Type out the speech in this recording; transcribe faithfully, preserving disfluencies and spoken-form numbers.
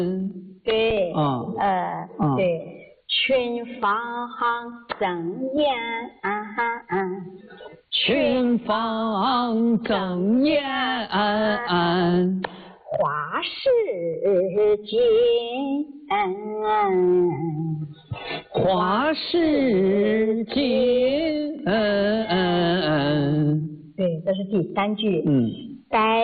对， 啊呃， 啊对，群芳争艳， 群芳争艳， 花市金， 花市金。 对，这是第三句。 嗯。 该